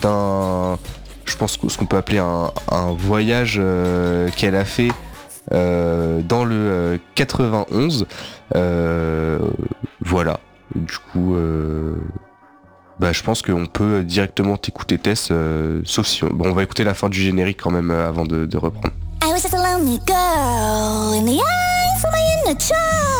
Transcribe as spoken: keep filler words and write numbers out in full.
c'est un, je pense que ce qu'on peut appeler un, un voyage euh, qu'elle a fait euh, dans le euh, quatre-vingt-onze. Euh, voilà. Du coup, euh, bah, je pense qu'on peut directement t'écouter Tess, euh, sauf si on... Bon, on va écouter la fin du générique quand même euh, avant de, de reprendre. I was just a lonely girl in the eyes of my inner child.